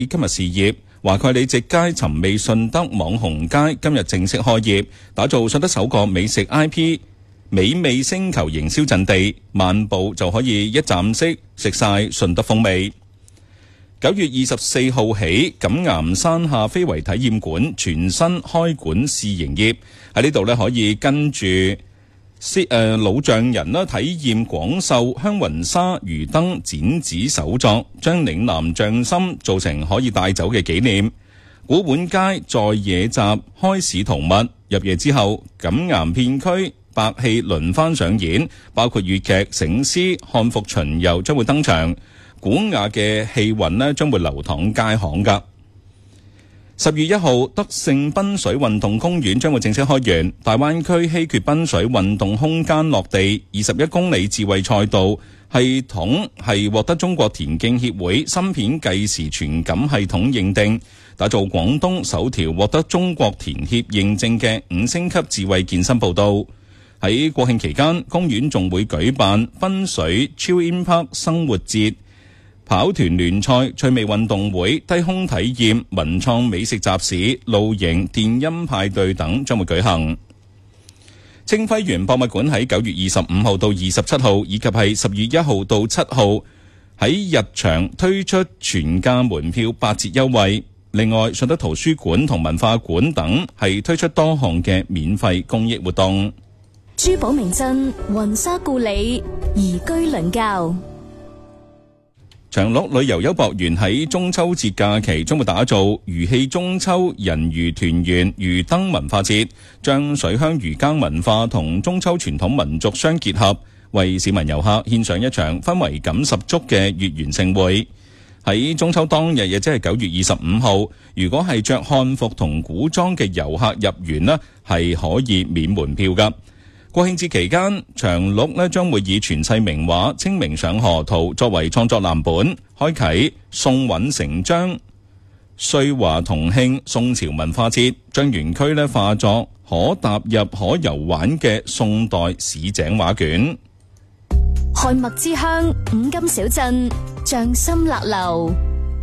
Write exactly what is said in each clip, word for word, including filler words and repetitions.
今日事業。華蓋里直街尋味順德網紅街今日正式開業，打造順德首個美食 I P 美味星球營銷陣地，漫步就可以一站式食晒順德風味。九月二十四號起，錦岩山下非遺體驗館全新開館試營業，喺呢度咧可以跟住誒、呃、老匠人啦體驗廣繡香雲紗魚燈剪紙手作，將嶺南匠心做成可以帶走嘅紀念。古本街在野集開市淘物，入夜之後錦岩片區百戲輪番上演，包括粵劇、醒獅、漢服巡遊將會登場。古雅嘅氣韻呢將會流淌街巷噶。十月一號，德勝濱水運動公園將會正式開園，大灣區稀缺濱水運動空間落地，二十一公里智慧賽道系統係獲得中國田徑協會芯片計時傳感系統認定，打造廣東首條獲得中國田協認證嘅五星級智慧健身步道。喺國慶期間，公園仲會舉辦濱水超 Impact 生活節、跑團聯賽、趣味運動會、低空體驗、文創美食集市、露營、電音派對等將會舉行。清暉園博物館喺九月二十五號到二十七號，以及係十月一號到七號喺日場推出全價門票八折優惠。另外，順德圖書館同文化館等係推出多項嘅免費公益活動。 珠寶名鎮雲沙故里宜居倫教。 長樂旅遊優博園喺中秋節假期將會打造魚戲中秋人魚團圓魚燈文化節，將水鄉漁耕文化同中秋傳統民俗相結合，為市民遊客獻上一場氛圍感十足嘅月圓盛會。喺中秋當日，亦即係九月二十五號，如果係着漢服同古裝嘅遊客入園呢，係可以免門票噶。國慶節期間，長綠呢將會以傳世名畫《清明上河圖》作為創作藍本，開啟宋韻成章、歲華同慶宋朝文化節，將園區呢化作可踏入可遊玩嘅宋代市井畫卷。 漢墨之鄉五金小鎮匠心立樓，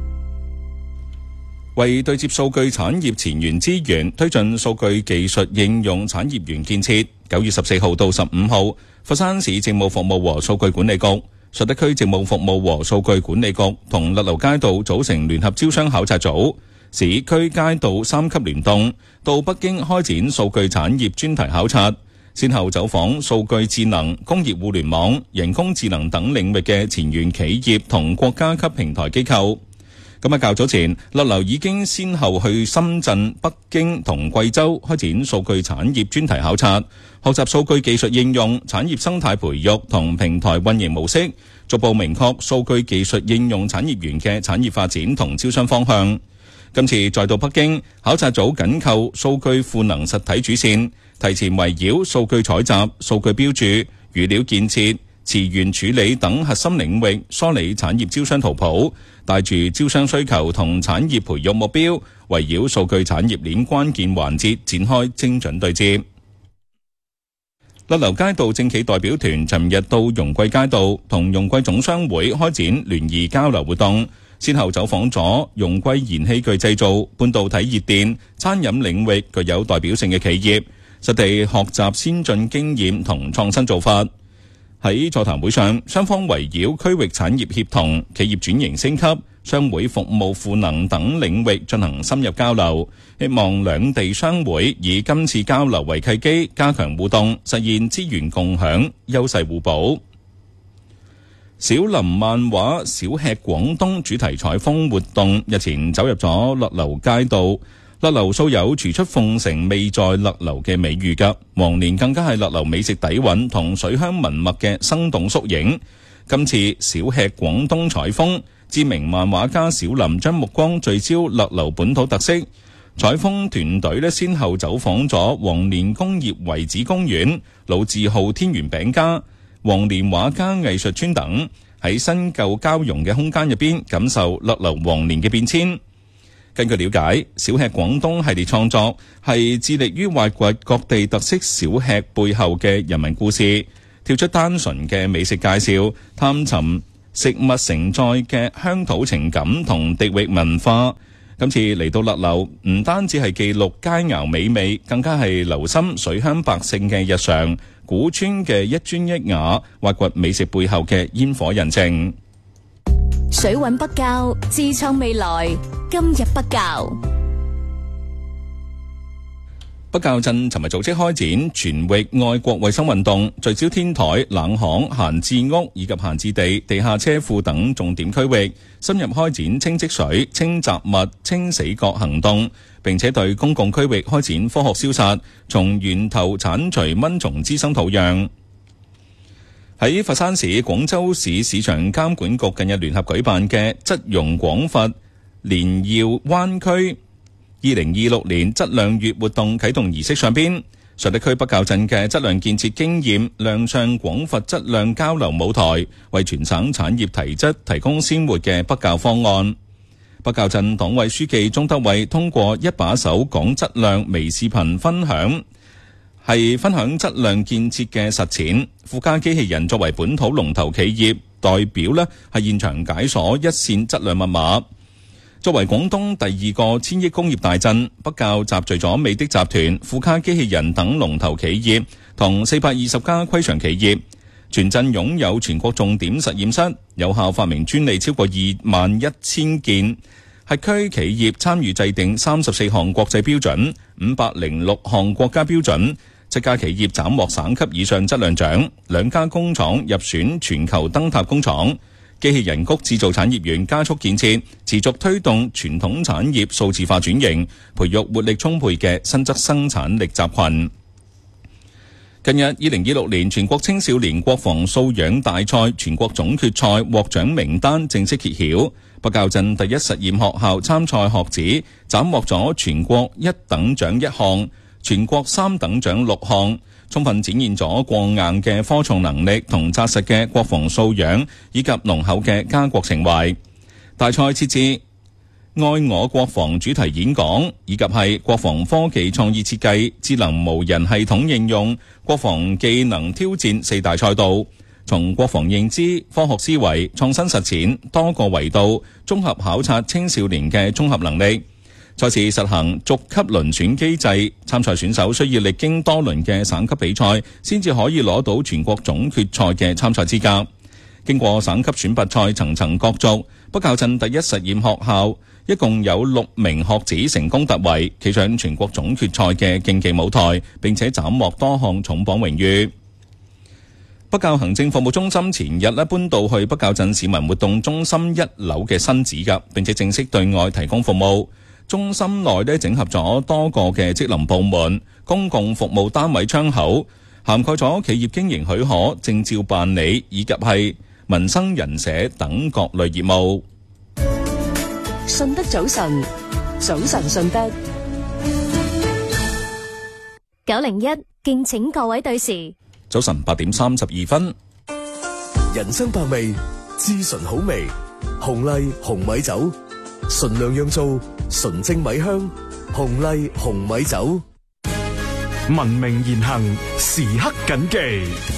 為對接數據產業前沿資源，推進數據技術應用產業園建設。九月十四號到十五號，佛山市政務服務和數據管理局、順德區政務服務和數據管理局同立流街道組成聯合招商考察組，市區街道三級聯動，到北京開展數據產業專題考察，先後走訪數據智能、工業互聯網、人工智能等領域嘅前沿企業同國家級平台機構。咁喺較早前，立流已經先後去深圳、北京同貴州開展數據產業專題考察，學習數據技術應用、產業生態培育同平台運營模式，逐步明確數據技術應用產業園嘅產業發展同招商方向。今次再到北京，考察組緊扣數據賦能實體主線，提前圍繞數據採集、數據標注、語料建設、詞源處理等核心領域梳理產業招商圖譜，帶住招商需求同產業培育目標，圍繞數據產業鏈關鍵環節展開精準對接。立流街道政企代表團尋日到容桂街道同容桂總商會開展聯誼交流活動，先後走訪咗容桂燃氣具製造、半導體熱電、餐飲領域具有代表性嘅企業，實地學習先進經驗同創新做法。喺座談會上，雙方圍繞區域產業協同、企業轉型升級、商會服務賦能等領域進行深入交流，希望兩地商會以今次交流為契機，加強互動，實現資源共享、優勢互補。小林漫畫小吃廣東主題採風活動日前走入咗立流街道。立流素有廚出鳳城味在立流嘅美譽㗎，往年更加係立流美食底蘊同水鄉文脈嘅生動縮影。今次小吃廣東採風，知名漫畫家小林將目光聚焦立流本土特色。採風團隊呢先後走訪咗黃連工業遺址公園、老字號天元餅家、黃連畫家藝術村等，喺新舊交融嘅空間入邊感受立流黃連嘅變遷。根據了解，小吃廣東系列創作係致力於挖掘各地特色小吃背後嘅人民故事，跳出單純嘅美食介紹，探尋食物承載嘅鄉土情感同地域文化。今次嚟到勒流，唔單止係記錄佳肴美味，更加係留心水鄉百姓嘅日常，古村嘅一磚一瓦，挖掘美食背後嘅煙火人情。 水韻北滘，自創未來，今日北滘。 北滘鎮尋日組織開展全域愛國衛生運動，聚焦天台、冷巷、閒置屋以及閒置地、地下車庫等重點區域，深入開展清積水、清雜物、清死角行動，並且對公共區域開展科學消殺，從源頭剷除蚊蟲滋生土壤。喺佛山市廣州市市場監管局近日聯合舉辦嘅質容廣佛連耀灣區二零二六年質量月活動啟動儀式上邊，順德區北滘鎮嘅質量建設經驗亮相廣佛質量交流舞台，為全省產業提質提供鮮活嘅北滘方案。北滘鎮黨委書記鍾德偉通過一把手講質量微視頻分享，係分享質量建設嘅實踐。富家機器人作為本土龍頭企業代表呢，係現場解鎖一線質量密碼。作為廣東第二個千億工業大鎮，北滘集聚咗美的集團、富家機器人等龍頭企業同四百二十家規場企業，全鎮擁有全國重點實驗室，有效發明專利超過二萬一千件，轄區企業參與制定三十四項國際標準、五百零六項國家標準，七家企業斬獲省級以上質量獎，兩家工廠入選全球燈塔工廠。機器人谷製造產業園加速建設，持續推動傳統產業數字化轉型，培育活力充沛嘅新質生產力集群。近日，二零二六年全國青少年國防素養大賽全國總決賽獲獎名單正式揭曉，北滘鎮第一實驗學校參賽學子斬獲咗全國一等獎一項，全國三等獎六項，充分展現咗過硬嘅科創能力同紮實嘅國防素養，以及濃厚嘅家國情懷。大賽設置愛我國防主題演講，以及係國防科技創意設計、智能無人系統應用、國防技能挑戰四大賽道，從國防認知、科學思維、創新實踐多個維度綜合考察青少年嘅綜合能力。賽事實行逐級遴選機制，參賽選手需要歷經多輪嘅省級比賽，先至可以攞到全國總決賽嘅參賽資格。經過省級選拔賽層層角逐，北滘鎮第一實驗學校一共有六名學子成功突圍，企上全國總決賽嘅競技舞台，並且斬獲多項重磅榮譽。北滘行政服務中心前日咧搬到去北滘鎮市民活動中心一樓嘅新址噶，並且正式對外提供服務。中心內咧整合咗多個嘅職能部門、公共服務單位窗口，涵蓋咗企業經營許可、證照辦理以及係民生人社等各類業務。 順德早晨，早晨順德九零一，敬請各位對時。 早晨八點三十二分。 人生百味，至純好味，紅麗紅米酒，純釀釀造，純正米香，紅麗紅米酒。 文明言行，時刻謹記。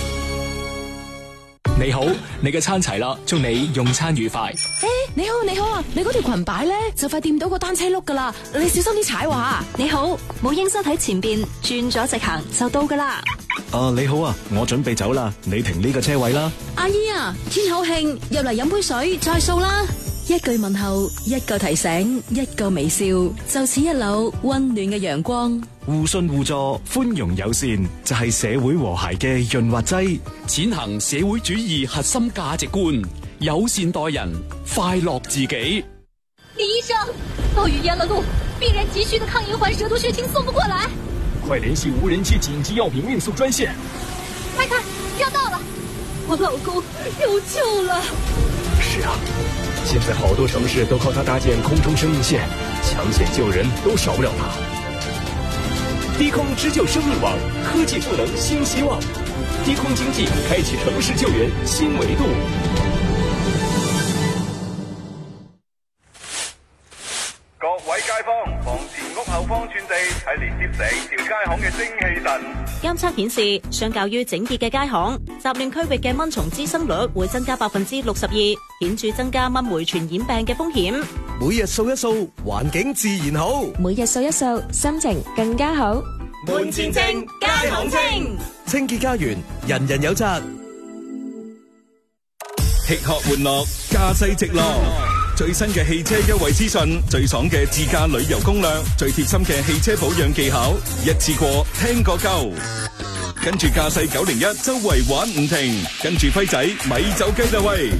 你好，你嘅餐齊啦，祝你用餐愉快。 誒，你好你好啊，你嗰條裙擺咧就快掂到個單車轆噶啦，你小心啲踩話。 你好，母嬰室喺前邊，轉咗直行就到噶啦。 啊，你好啊，我準備走啦，你停呢個車位啦。 阿姨啊，天口慶，入嚟飲杯水再掃啦。一句問候，一個提醒，一個微笑，就似一縷溫暖嘅陽光。 互信互助，寬容友善，就係社會和諧嘅潤滑劑。 踐行社會主義核心價值觀，友善待人，快樂自己。 李醫生，暴雨淹了路，病人急需的抗隐患蛇毒血清送不過來， 快聯繫無人機緊急藥品運送專線。 快看，要到了，我老公有救了。 是啊，現在好多城市都靠它搭建空中生命線，搶險救人都少不了它。低空支救生命網，科技賦能新希望。低空經濟開啟城市救援新維度。 各位街坊，防前屋後後方寸地係連接成條街巷嘅精氣神。 監測顯示，相較於整潔嘅街巷，雜亂區域嘅蚊蟲滋生率會增加百分之六十二，顯著增加蚊媒傳染病嘅風險。 每日掃一掃，環境自然好。 每日掃一掃，心情更加好。 門前正，街巷清， 清潔家園，人人有責。 吃喝玩樂，駕駛直落。最新嘅汽車優惠資訊，最爽嘅自駕旅遊攻略，最貼心嘅汽車保養技巧，一次過聽個夠。跟住駕駛九零一周圍玩唔停，跟住輝仔咪走雞啦喂！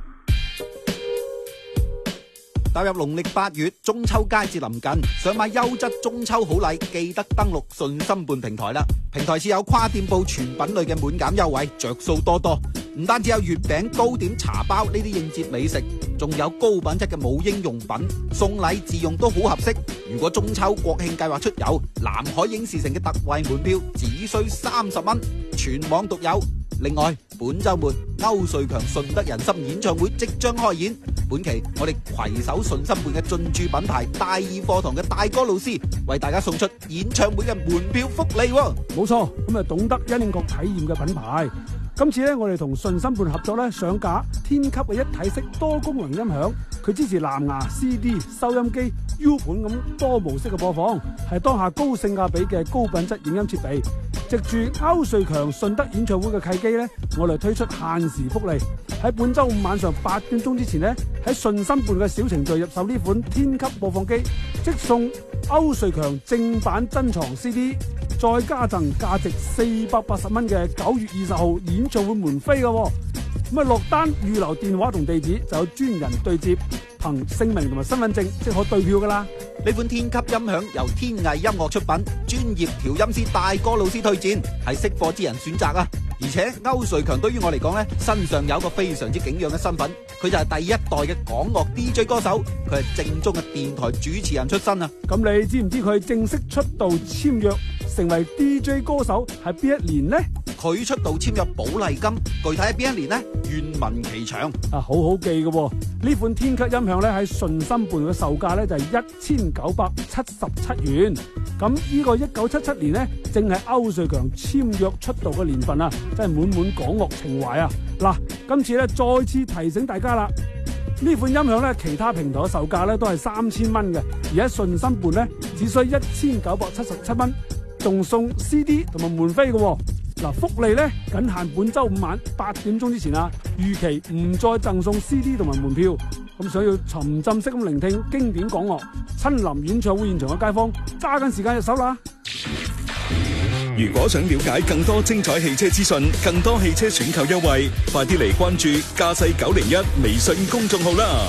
踏入農曆八月，中秋佳節臨近，想買優質中秋好禮，記得登錄信心伴平台啦。平台設有跨店鋪全品類嘅滿減優惠，着數多多。唔單止有月餅、糕點、茶包呢啲應節美食，仲有高品質嘅母嬰用品，送禮自用都好合適。如果中秋國慶計劃出遊，南海影視城嘅特惠門票只需三十蚊，全網獨有。另外，本周末歐瑞強順德人心演唱會即將開演，本期我哋攜手順心伴嘅進駐品牌大二課堂嘅大哥老師，為大家送出演唱會嘅門票福利。 冇錯，咁啊懂得因應各體驗嘅品牌。今次咧，我哋同順心伴合作咧，上架天級嘅一體式多功能音響，佢支持藍牙、C D、收音機、U 盤咁多模式嘅播放，係當下高性價比嘅高品質影音設備。藉住歐瑞強順德演唱會嘅契機咧，我哋推出限時福利，喺本周五晚上八點鐘之前咧，喺順心伴嘅小程序入手呢款天級播放機，即送歐瑞強正版珍藏 C D。再加贈價值四百八十蚊嘅九月二十號演唱會門飛嘅，咁啊落單預留電話同地址就有專人對接，憑姓名同埋身份證即可對票噶啦。 呢款天級音響由天藝音樂出品，專業調音師大哥老師推薦，係識貨之人選擇啊！而且歐瑞強對於我嚟講咧，身上有一個非常之景仰嘅身份，佢就係第一代嘅港樂 D J 歌手，佢係正宗嘅電台主持人出身啊！ 咁你知唔知佢正式出道簽約成為 D J 歌手係邊一年呢？ 佢出道簽約寶麗金，具體係邊一年呢？願聞其詳。 啊，好好記嘅喎，呢款天級音響咧喺順心伴嘅售價咧就係一千九百七十七元。咁呢個一九七七年呢，正係歐瑞強簽約出道嘅年份啊，真係滿滿港樂情懷啊！嗱，今次咧再次提醒大家啦，呢款音響咧其他平台嘅售價咧都係三千蚊嘅，而喺順心伴咧只需一千九百七十七蚊，仲送 C D 同埋門飛嘅喎。嗱，福利咧僅限本周五晚八點鐘之前啊，預期唔再贈送 C D 同埋門票。咁想要沉浸式咁聆聽經典港樂，親臨演唱會現場嘅街坊，揸緊時間入手啦！ 如果想了解更多精彩汽車資訊，更多汽車選購優惠，快啲嚟關注駕駛九零一微信公眾號啦！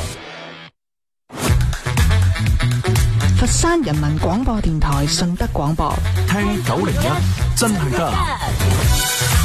佛山人民廣播電台順德廣播， 聽九零一真係得。